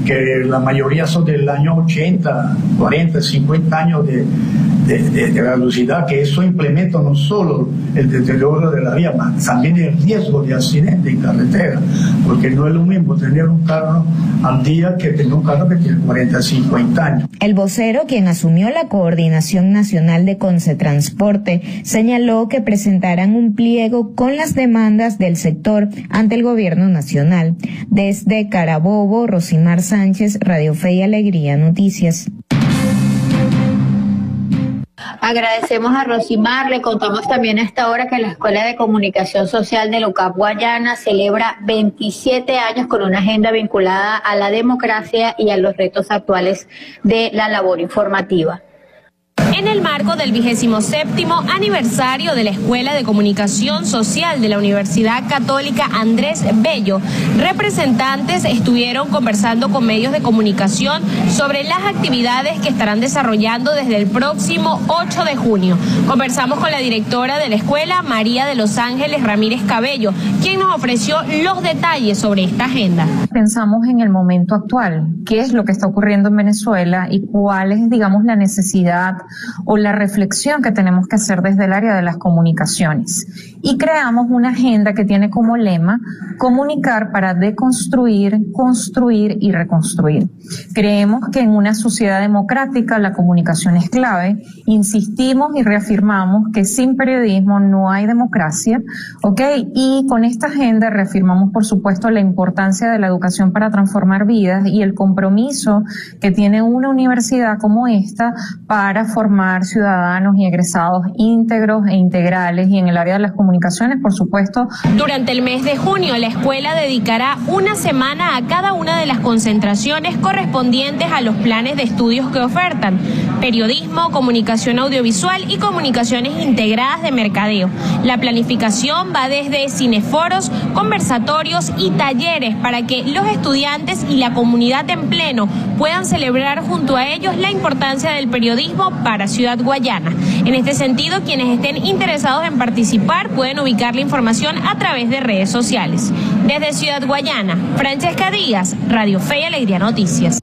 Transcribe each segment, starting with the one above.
que la mayoría son del año 80, 40, 50 años de velocidad, que eso implementa no solo el deterioro de la vía, mas también el riesgo de accidente en carretera, porque no es lo mismo tener un carro al día que tener un carro que tiene 40, 50 años. El vocero, quien asumió la coordinación nacional de Concetransporte, señaló que presentarán un pliego con las demandas del sector ante el gobierno nacional. Desde Carabobo, Rosimar Sánchez, Radio Fe y Alegría Noticias. Agradecemos a Rosimar. Le contamos también a esta hora que la Escuela de Comunicación Social de Lucap Guayana celebra 27 años con una agenda vinculada a la democracia y a los retos actuales de la labor informativa. En el marco del 27º aniversario de la Escuela de Comunicación Social de la Universidad Católica Andrés Bello, representantes estuvieron conversando con medios de comunicación sobre las actividades que estarán desarrollando desde el próximo 8 de junio. Conversamos con la directora de la escuela, María de los Ángeles Ramírez Cabello, quien nos ofreció los detalles sobre esta agenda. Pensamos en el momento actual, qué es lo que está ocurriendo en Venezuela y cuál es, digamos, la necesidad o la reflexión que tenemos que hacer desde el área de las comunicaciones. Y creamos una agenda que tiene como lema comunicar para deconstruir, construir y reconstruir. Creemos que en una sociedad democrática la comunicación es clave. Insistimos y reafirmamos que sin periodismo no hay democracia, ¿ok? Y con esta agenda reafirmamos, por supuesto, la importancia de la educación para transformar vidas y el compromiso que tiene una universidad como esta para formar ciudadanos y egresados íntegros e integrales, y en el área de las comunicaciones, por supuesto. Durante el mes de junio, la escuela dedicará una semana a cada una de las concentraciones correspondientes a los planes de estudios que ofertan: periodismo, comunicación audiovisual y comunicaciones integradas de mercadeo. La planificación va desde cineforos, conversatorios y talleres para que los estudiantes y la comunidad en pleno puedan celebrar junto a ellos la importancia del periodismo para Ciudad Guayana. En este sentido, quienes estén interesados en participar pueden ubicar la información a través de redes sociales. Desde Ciudad Guayana, Francesca Díaz, Radio Fe y Alegría Noticias.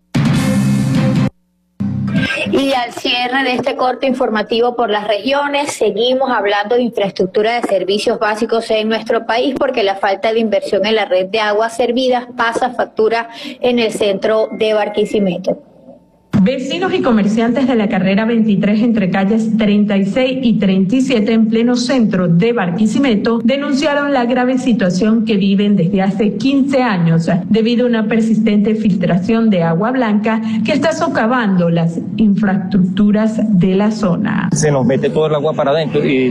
Y al cierre de este corte informativo por las regiones, seguimos hablando de infraestructura de servicios básicos en nuestro país, porque la falta de inversión en la red de aguas servidas pasa factura en el centro de Barquisimeto. Vecinos y comerciantes de la carrera 23 entre calles 36 y 37 en pleno centro de Barquisimeto denunciaron la grave situación que viven desde hace 15 años debido a una persistente filtración de agua blanca que está socavando las infraestructuras de la zona. Se nos mete todo el agua para adentro y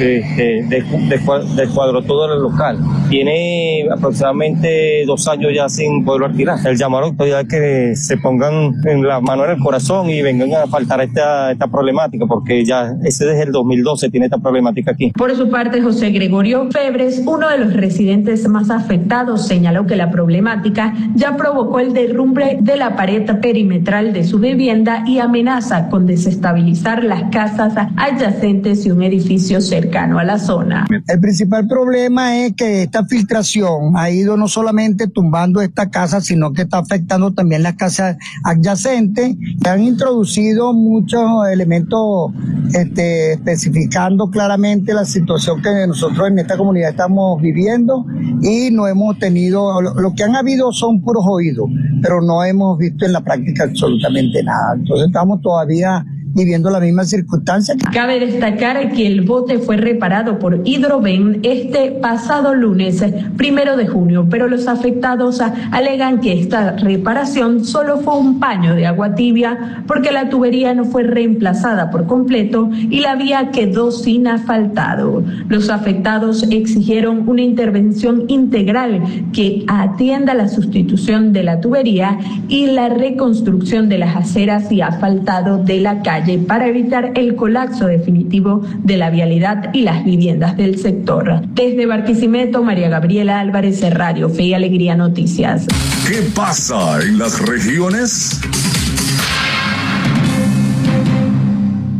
descuadró todo el local. Tiene aproximadamente 2 años ya sin poderlo alquilar. El llamado a la autoridad que se pongan en la mano en el corazón y vengan a faltar esta problemática, porque ya ese desde el 2012 tiene esta problemática aquí. Por su parte, José Gregorio Febres, uno de los residentes más afectados, señaló que la problemática ya provocó el derrumbe de la pared perimetral de su vivienda y amenaza con desestabilizar las casas adyacentes y un edificio cercano a la zona. El principal problema es que esta filtración ha ido no solamente tumbando esta casa, sino que está afectando también las casas adyacentes. Han introducido muchos elementos especificando claramente la situación que nosotros en esta comunidad estamos viviendo, y no hemos tenido, lo que han habido son puros oídos, pero no hemos visto en la práctica absolutamente nada. Entonces estamos todavía viviendo la misma circunstancia. Cabe destacar que el bote fue reparado por Hidroven este pasado lunes 1 de junio, pero los afectados alegan que esta reparación solo fue un paño de agua tibia porque la tubería no fue reemplazada por completo y la vía quedó sin asfaltado. Los afectados exigieron una intervención integral que atienda la sustitución de la tubería y la reconstrucción de las aceras y asfaltado de la calle para evitar el colapso definitivo de la vialidad y las viviendas del sector. Desde Barquisimeto, María Gabriela Álvarez, Radio Fe y Alegría Noticias. ¿Qué pasa en las regiones?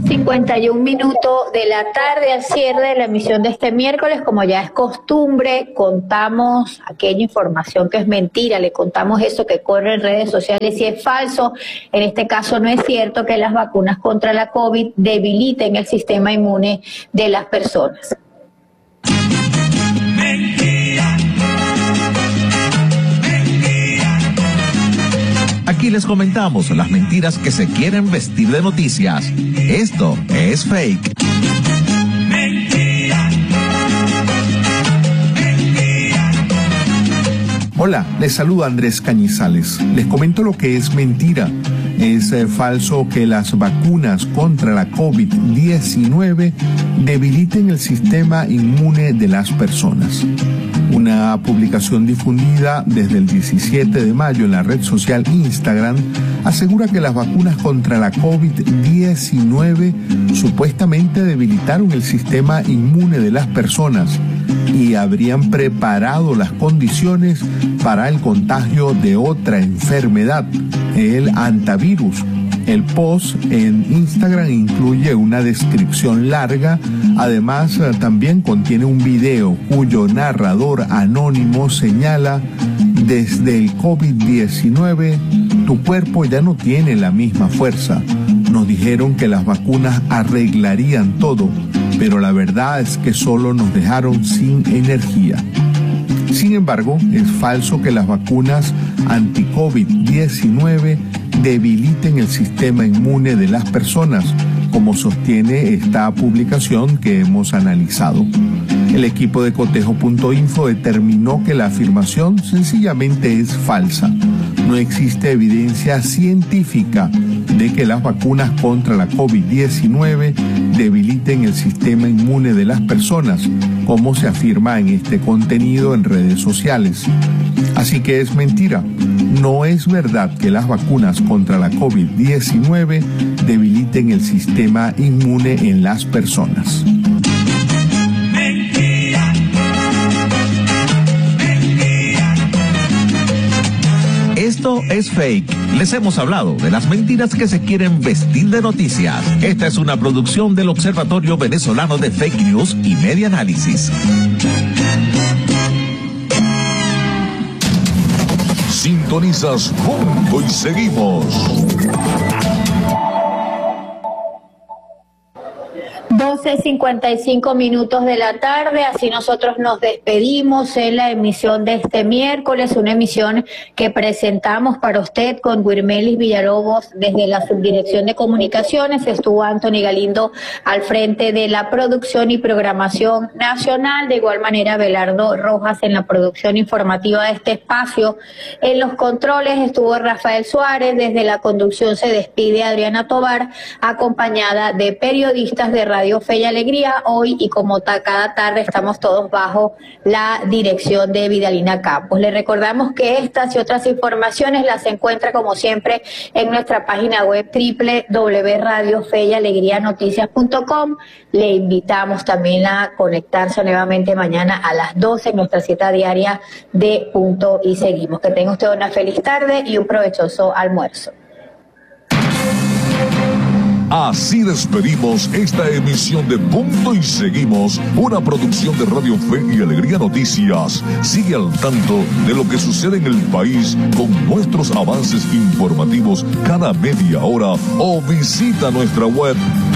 12:51 de la tarde, al cierre de la emisión de este miércoles. Como ya es costumbre, contamos aquella información que es mentira, le contamos eso que corre en redes sociales y es falso. En este caso no es cierto que las vacunas contra la COVID debiliten el sistema inmune de las personas. Aquí les comentamos las mentiras que se quieren vestir de noticias. Esto es fake. Hola, les saluda Andrés Cañizales. Les comento lo que es mentira. Es falso que las vacunas contra la COVID-19 debiliten el sistema inmune de las personas. Una publicación difundida desde el 17 de mayo en la red social Instagram asegura que las vacunas contra la COVID-19 supuestamente debilitaron el sistema inmune de las personas y habrían preparado las condiciones para el contagio de otra enfermedad, el hantavirus. El post en Instagram incluye una descripción larga, además también contiene un video cuyo narrador anónimo señala: desde el COVID-19 tu cuerpo ya no tiene la misma fuerza. Nos dijeron que las vacunas arreglarían todo, pero la verdad es que solo nos dejaron sin energía. Sin embargo, es falso que las vacunas anti-COVID-19 debiliten el sistema inmune de las personas, como sostiene esta publicación que hemos analizado. El equipo de cotejo.info determinó que la afirmación sencillamente es falsa. No existe evidencia científica de que las vacunas contra la COVID-19 debiliten el sistema inmune de las personas, como se afirma en este contenido en redes sociales. Así que es mentira. No es verdad que las vacunas contra la COVID-19 debiliten el sistema inmune en las personas. Esto es fake. Les hemos hablado de las mentiras que se quieren vestir de noticias. Esta es una producción del Observatorio Venezolano de Fake News y Media Análisis. Sintonizas Punto y Seguimos. 12:55 de la tarde, así nosotros nos despedimos en la emisión de este miércoles, una emisión que presentamos para usted con Wirmelis Villalobos desde la Subdirección de Comunicaciones. Estuvo Anthony Galindo al frente de la producción y programación nacional, de igual manera Belardo Rojas en la producción informativa de este espacio. En los controles estuvo Rafael Suárez, desde la conducción se despide Adriana Tobar, acompañada de periodistas de Radio Fe y Alegría. Hoy, y como cada tarde, estamos todos bajo la dirección de Vidalina Campos. Le recordamos que estas y otras informaciones las encuentra, como siempre, en nuestra página web www.radiofeyalegrianoticias.com. Le invitamos también a conectarse nuevamente mañana a las 12 en nuestra cita diaria de Punto y Seguimos. Que tenga usted una feliz tarde y un provechoso almuerzo. Así despedimos esta emisión de Punto y Seguimos, una producción de Radio Fe y Alegría Noticias. Sigue al tanto de lo que sucede en el país con nuestros avances informativos cada media hora o visita nuestra web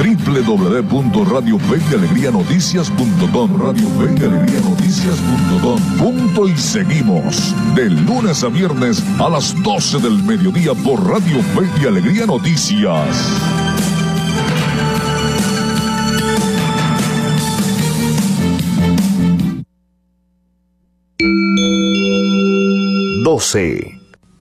www.radiofeyalegrianoticias.com. radiofeyalegrianoticias.com. Punto y Seguimos, de lunes a viernes a las 12 del mediodía por Radio Fe y Alegría Noticias. y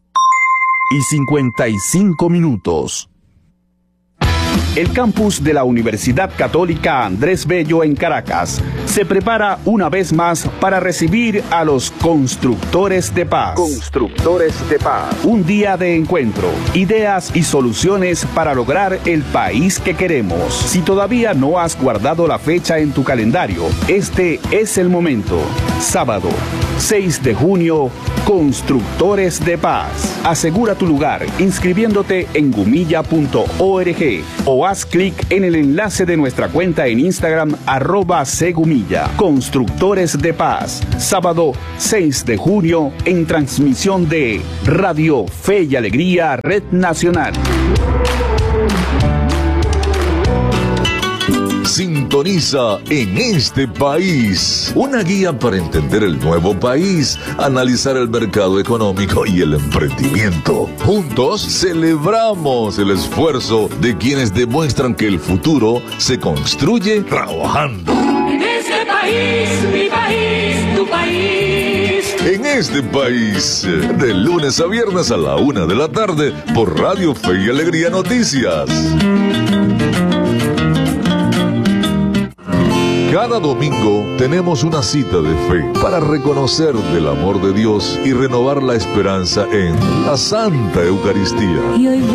55 minutos. El campus de la Universidad Católica Andrés Bello en Caracas se prepara una vez más para recibir a los constructores de paz. Constructores de paz. Un día de encuentro, ideas y soluciones para lograr el país que queremos. Si todavía no has guardado la fecha en tu calendario, este es el momento. Sábado, 6 de junio, Constructores de Paz. Asegura tu lugar inscribiéndote en gumilla.org o haz clic en el enlace de nuestra cuenta en Instagram @cgumilla. Constructores de Paz. Sábado 6 de junio en transmisión de Radio Fe y Alegría Red Nacional. Sintoniza En Este País, una guía para entender el nuevo país, analizar el mercado económico y el emprendimiento. Juntos celebramos el esfuerzo de quienes demuestran que el futuro se construye trabajando. En este país, mi país, tu país. En Este País, de lunes a viernes a la 1 de la tarde por Radio Fe y Alegría Noticias. Cada domingo tenemos una cita de fe para reconocer del amor de Dios y renovar la esperanza en la Santa Eucaristía.